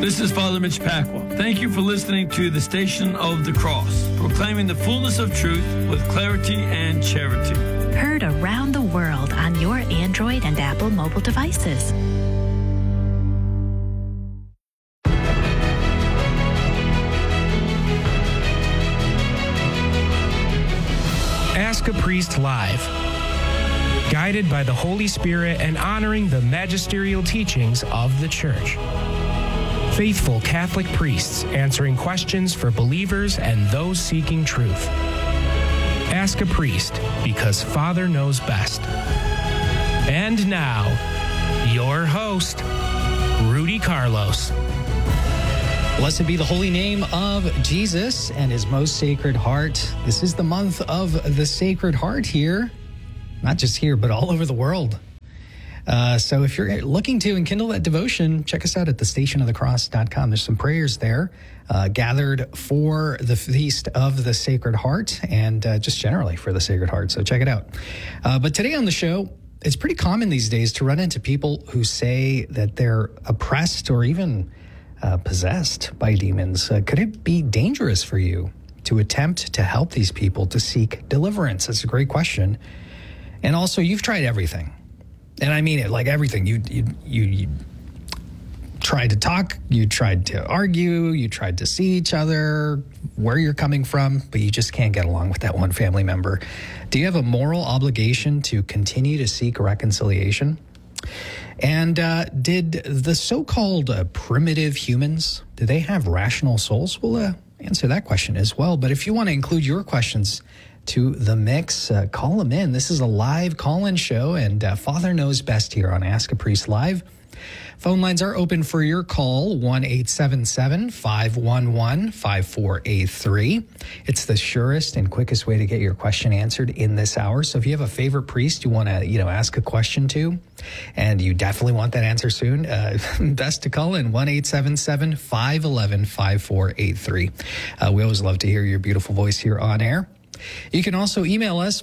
This is Father Mitch Pacwa. Thank you for listening to the Station of the Cross, proclaiming the fullness of truth with clarity and charity. Heard around the world on your Android and Apple mobile devices. Ask a Priest Live. Guided by the Holy Spirit and honoring the magisterial teachings of the Church. Faithful Catholic priests answering questions for believers and those seeking truth. Ask a Priest, because Father knows best. And now, your host, Rudy Carlos. Blessed be the holy name of Jesus and his most sacred heart. This is the month of the Sacred Heart here, not just here, but all over the world. So if you're looking to enkindle that devotion, check us out at thestationofthecross.com. There's some prayers there gathered for the Feast of the Sacred Heart and just generally for the Sacred Heart. So check it out. But today on the show, it's pretty common these days to run into people who say that they're oppressed or even possessed by demons. Could it be dangerous for you to attempt to help these people to seek deliverance? That's a great question. And also, you've tried everything. And I mean it, like everything. You tried to talk, you tried to argue, you tried to see each other, where you're coming from, but you just can't get along with that one family member. Do you have a moral obligation to continue to seek reconciliation? And did the so-called primitive humans, do they have rational souls? We'll answer that question as well. But if you want to include your questions to the mix, call them in. This is a live call-in show, and Father knows best here on Ask a Priest Live. Phone lines are open for your call, 1-877-511-5483. It's the surest and quickest way to get your question answered in this hour. So if you have a favorite priest you want to, ask a question to, and you definitely want that answer soon, best to call in 1-877-511-5483. We always love to hear your beautiful voice here on air. You can also email us,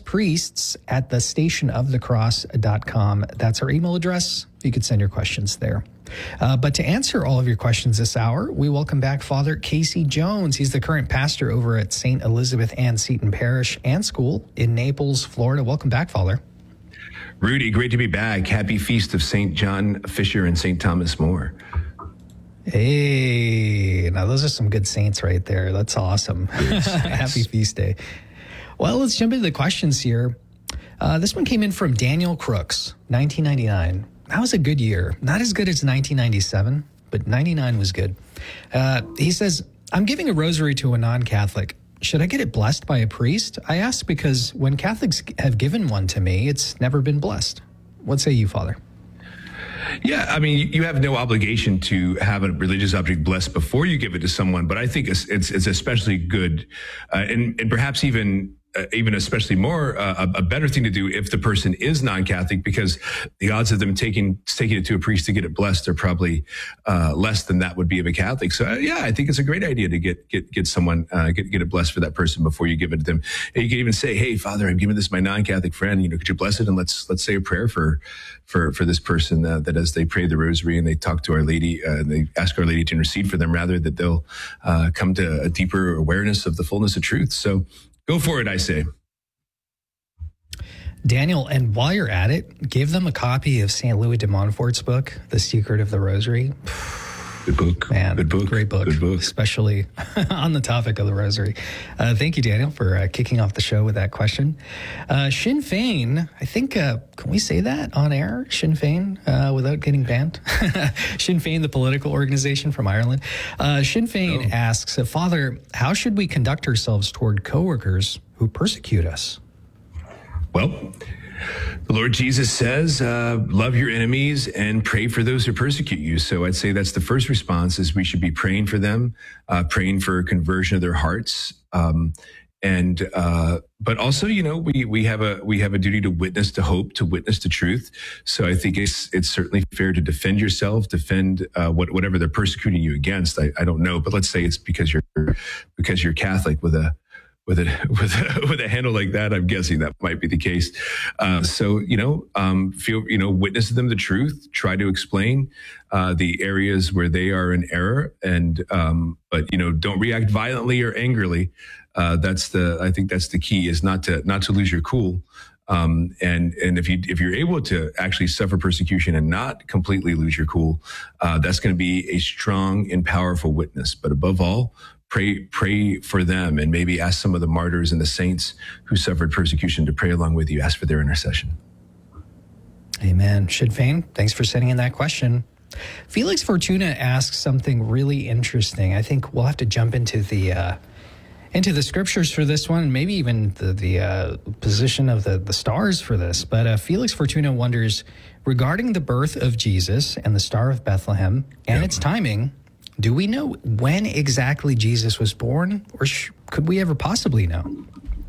priests@thestationofthecross.com. That's our email address. You can send your questions there. But to answer all of your questions this hour, we welcome back Father Casey Jones. He's the current pastor over at St. Elizabeth Ann Seton Parish and School in Naples, Florida. Welcome back, Father. Rudy, great to be back. Happy Feast of St. John Fisher and St. Thomas More. Hey, now those are some good saints right there. That's awesome. Happy feast day. Well, let's jump into the questions here. This one came in from Daniel Crooks, 1999. That was a good year. Not as good as 1997, but 99 was good. He says, I'm giving a rosary to a non-Catholic. Should I get it blessed by a priest? I ask because when Catholics have given one to me, it's never been blessed. What say you, Father? Yeah, I mean, you have no obligation to have a religious object blessed before you give it to someone, but I think it's especially good, and perhaps even especially more a better thing to do if the person is non-Catholic, because the odds of them taking it to a priest to get it blessed are probably less than that would be of a Catholic. So I think it's a great idea to get someone get it blessed for that person before you give it to them. And you can even say, "Hey, Father, I'm giving this to my non-Catholic friend. Could you bless it, and let's say a prayer for this person that as they pray the Rosary and they talk to Our Lady, they ask Our Lady to intercede for them, rather that they'll come to a deeper awareness of the fullness of truth." So. Go for it, I say. Daniel, and while you're at it, give them a copy of St. Louis de Montfort's book, The Secret of the Rosary. Good book. Man, good book. Great book. Good book. Especially on the topic of the Rosary. Thank you, Daniel, for kicking off the show with that question. Sinn Féin, I think, can we say that on air? Sinn Féin, without getting banned? Sinn Féin, the political organization from Ireland. Sinn Féin asks, Father, how should we conduct ourselves toward coworkers who persecute us? Well, the Lord Jesus says, love your enemies and pray for those who persecute you. So I'd say that's the first response, is we should be praying for them, praying for conversion of their hearts. But also, we have a duty to witness to hope, to witness to truth. So I think it's certainly fair to defend yourself, defend whatever they're persecuting you against. I don't know, but let's say it's because you're Catholic with a with a handle like that, I'm guessing that might be the case. Witness to them the truth, try to explain the areas where they are in error, but don't react violently or angrily. I think that's the key, is not to lose your cool. And if you're able to actually suffer persecution and not completely lose your cool, that's going to be a strong and powerful witness. But above all, pray for them, and maybe ask some of the martyrs and the saints who suffered persecution to pray along with you. Ask for their intercession. Amen. Shidfain, thanks for sending in that question. Felix Fortuna asks something really interesting. I think we'll have to jump into the scriptures for this one, maybe even the position of the stars for this. But Felix Fortuna wonders, regarding the birth of Jesus and the Star of Bethlehem and its timing, do we know when exactly Jesus was born, or could we ever possibly know?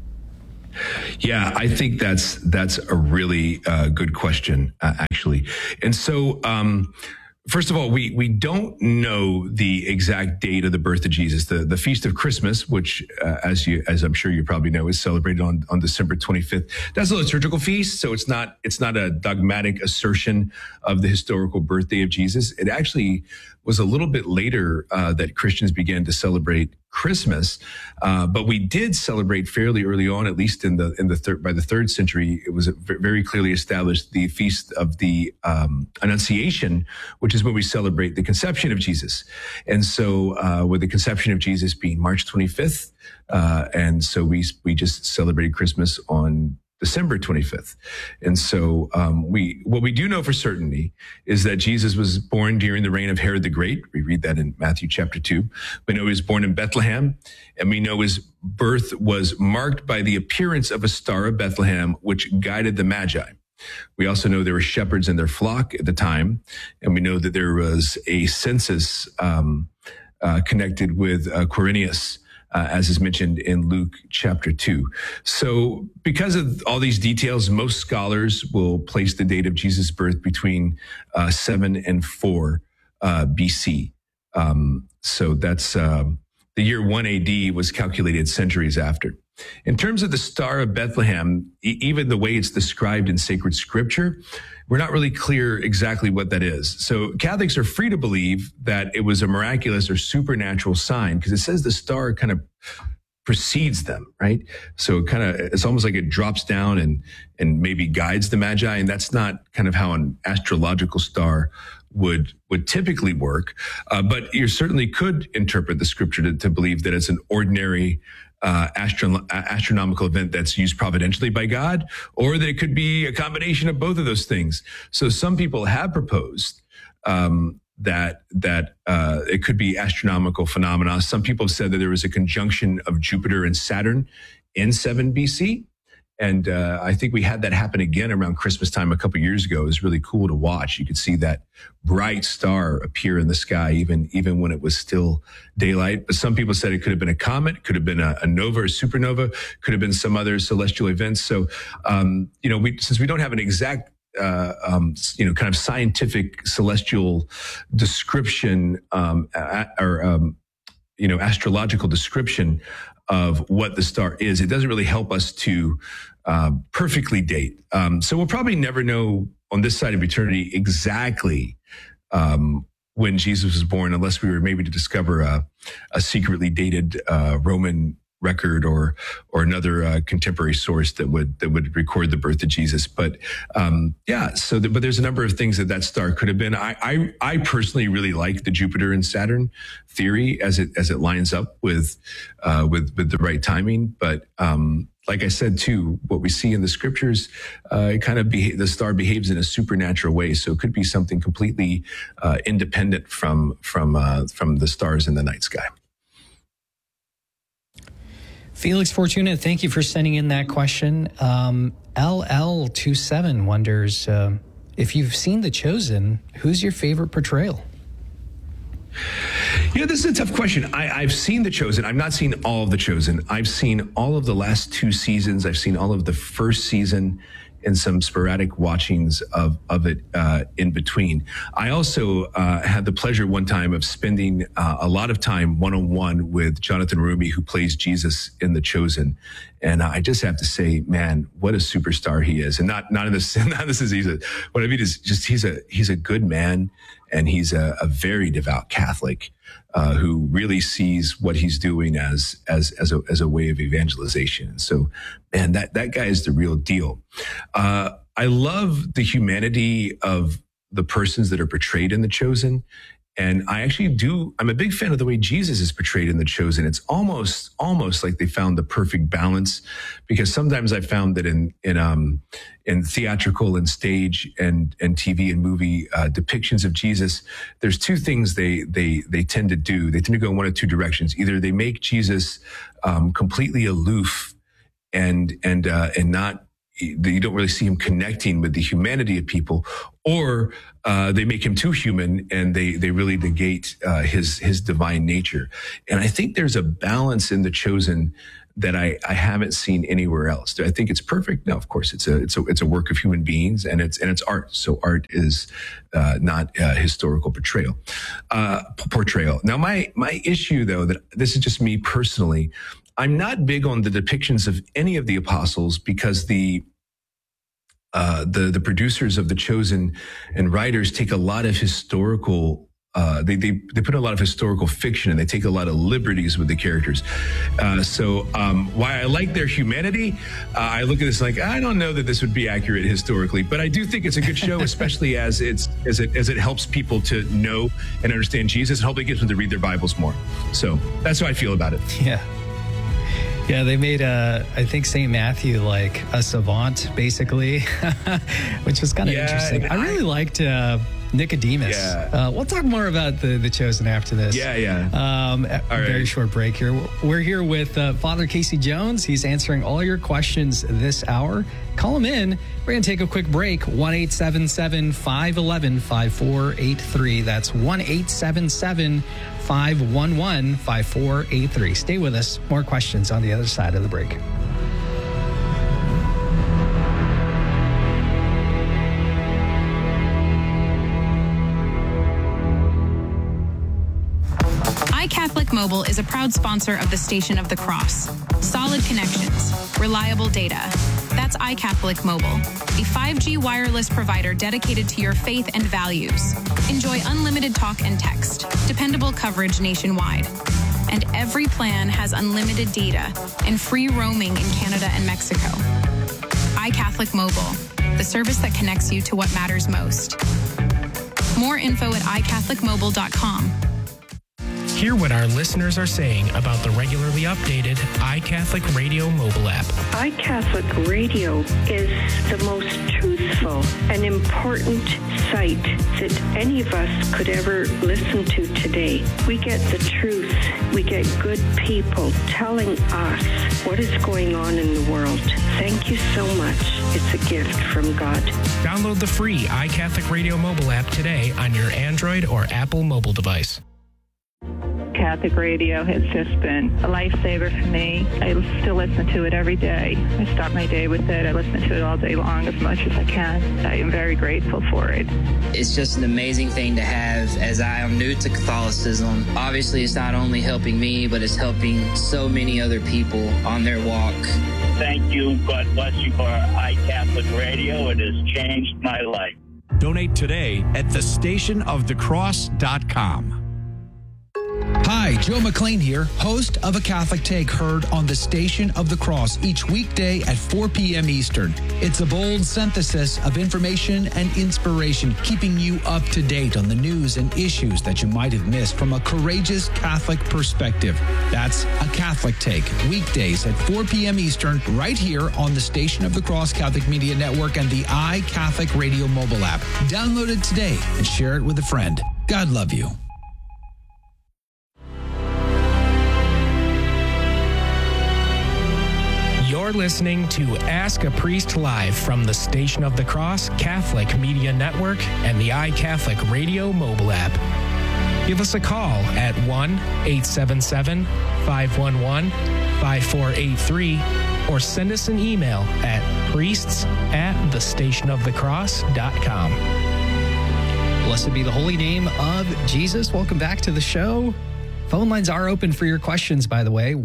Yeah, I think that's a really good question, actually. And so, first of all, we don't know the exact date of the birth of Jesus. The Feast of Christmas, which, as I'm sure you probably know, is celebrated on December 25th. That's a liturgical feast, so it's not a dogmatic assertion of the historical birthday of Jesus. It actually was a little bit later that Christians began to celebrate Christmas, but we did celebrate fairly early on, at least by the third century. It was very clearly established, the feast of the Annunciation, which is when we celebrate the conception of Jesus. And so, with the conception of Jesus being March 25th, and so we just celebrated Christmas on December 25th. And so what we do know for certainty is that Jesus was born during the reign of Herod the Great. We read that in Matthew chapter 2. We know he was born in Bethlehem, and we know his birth was marked by the appearance of a star of Bethlehem, which guided the Magi. We also know there were shepherds in their flock at the time, and we know that there was a census connected with Quirinius, as is mentioned in Luke chapter 2. So because of all these details, most scholars will place the date of Jesus' birth between 7 and 4 BC. So that's the year 1 AD was calculated centuries after. In terms of the Star of Bethlehem, even the way it's described in sacred scripture, we're not really clear exactly what that is. So Catholics are free to believe that it was a miraculous or supernatural sign, because it says the star kind of precedes them, right? So it's almost like it drops down and maybe guides the Magi. And that's not kind of how an astrological star would typically work. But you certainly could interpret the scripture to believe that it's an ordinary astronomical event that's used providentially by God, or that it could be a combination of both of those things. So some people have proposed that it could be astronomical phenomena. Some people have said that there was a conjunction of Jupiter and Saturn in 7 BC. And I think we had that happen again around Christmas time a couple of years ago. It was really cool to watch. You could see that bright star appear in the sky, even when it was still daylight. But some people said it could have been a comet, could have been a nova or supernova, could have been some other celestial events. So, since we don't have an exact kind of scientific celestial description, astrological description of what the star is, it doesn't really help us to perfectly date. So we'll probably never know on this side of eternity exactly when Jesus was born, unless we were maybe to discover a secretly dated Roman record or another contemporary source that would record the birth of Jesus. But but there's a number of things that star could have been. I personally really like the Jupiter and Saturn theory as it lines up with the right timing. But like I said too, what we see in the scriptures, the star behaves in a supernatural way. So it could be something completely independent from the stars in the night sky. Felix Fortuna, thank you for sending in that question. LL27 wonders, if you've seen The Chosen, who's your favorite portrayal? This is a tough question. I've seen The Chosen. I've not seen all of The Chosen. I've seen all of the last 2 seasons. I've seen all of the first season. and some sporadic watchings of it in between. I also had the pleasure one time of spending a lot of time one-on-one with Jonathan Rumi, who plays Jesus in The Chosen. And I just have to say, man, what a superstar he is. And not in this, not this is easy. What I mean is just he's a good man, and he's a very devout Catholic who really sees what he's doing as a way of evangelization. And so, man, that guy is the real deal. I love the humanity of the persons that are portrayed in The Chosen. And I actually I'm a big fan of the way Jesus is portrayed in The Chosen. It's almost like they found the perfect balance, because sometimes I found that in theatrical and stage and TV and movie depictions of Jesus, there's two things they tend to do. They tend to go in one of two directions. Either they make Jesus completely aloof and not, you don't really see him connecting with the humanity of people, or they make him too human and they really negate his divine nature. And I think there's a balance in The Chosen that I haven't seen anywhere else. Do I think it's perfect? No, of course it's a work of human beings, and it's art. So art is not historical portrayal. Now my issue, though, that this is just me personally, I'm not big on the depictions of any of the apostles, because the producers of The Chosen and writers take a lot of historical, they put a lot of historical fiction, and they take a lot of liberties with the characters. So while I like their humanity, I look at this like, I don't know that this would be accurate historically, but I do think it's a good show, especially as it helps people to know and understand Jesus, and hopefully gets them to read their Bibles more. So that's how I feel about it. Yeah, they made, I think, St. Matthew like a savant, basically, which was kind of interesting. I really liked Nicodemus. Yeah. We'll talk more about the Chosen after this. Very short break here. We're here with Father Casey Jones. He's answering all your questions this hour. Call him in. We're going to take a quick break. 1-877-511-5483. That's 1-877-511-5483. Stay with us. More questions on the other side of the break. iCatholic Mobile is a proud sponsor of the Station of the Cross. Solid connections, reliable data. That's iCatholic Mobile, a 5G wireless provider dedicated to your faith and values. Enjoy unlimited talk and text, dependable coverage nationwide. And every plan has unlimited data and free roaming in Canada and Mexico. iCatholic Mobile, the service that connects you to what matters most. More info at iCatholicMobile.com. Hear what our listeners are saying about the regularly updated iCatholic Radio mobile app. iCatholic Radio is the most truthful and important site that any of us could ever listen to today. We get the truth. We get good people telling us what is going on in the world. Thank you so much. It's a gift from God. Download the free iCatholic Radio mobile app today on your Android or Apple mobile device. Catholic radio has just been a lifesaver for me. I still listen to it every day. I start my day with it. I listen to it all day long as much as I can. I am very grateful for it. It's just an amazing thing to have, as I am new to Catholicism. Obviously, it's not only helping me, but it's helping so many other people on their walk. Thank you. God bless you for iCatholic Radio. It has changed my life. Donate today at thestationofthecross.com. Hi, Joe McLean here, host of A Catholic Take, heard on the Station of the Cross each weekday at 4 p.m. Eastern. It's a bold synthesis of information and inspiration, keeping you up to date on the news and issues that you might have missed from a courageous Catholic perspective. That's A Catholic Take, weekdays at 4 p.m. Eastern, right here on the Station of the Cross Catholic Media Network and the iCatholic Radio mobile app. Download it today and share it with a friend. God love you. You're listening to Ask a Priest Live from the Station of the Cross Catholic Media Network and the iCatholic Radio mobile app. Give us a call at 1-877-511-5483 or send us an email at priests@thestationofthecross.com. Blessed be the holy name of Jesus. Welcome back to the show. Phone lines are open for your questions, by the way.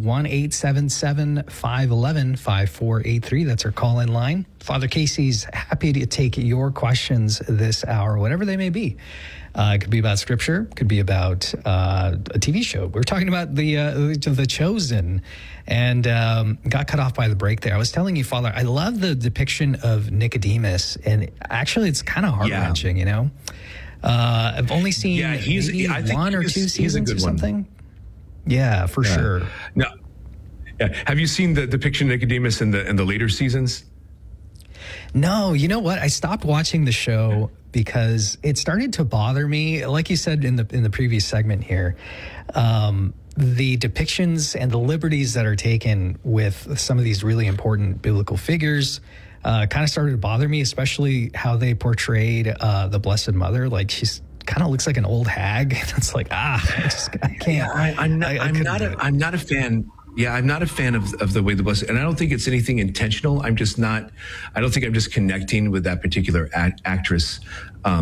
1-877-511-5483. That's our call-in line. Father Casey's happy to take your questions this hour, whatever they may be. It could be about scripture, could be about a TV show. We're talking about the Chosen, and got cut off by the break there. I was telling you, Father, I love the depiction of Nicodemus, and actually it's kind of heart-wrenching, you know? I've only seen maybe one or two seasons or something. Yeah, for sure. Now, have you seen the depiction of Nicodemus in the later seasons? No, you know what? I stopped watching the show because it started to bother me. Like you said in the previous segment here, the depictions and the liberties that are taken with some of these really important biblical figures kind of started to bother me, especially how they portrayed the Blessed Mother. Like she's kind of looks like an old hag. It's like, I can't. Yeah, I'm not a fan. Yeah, I'm not a fan of the way the Blessed, and I don't think it's anything intentional. I don't think I'm just connecting with that particular actress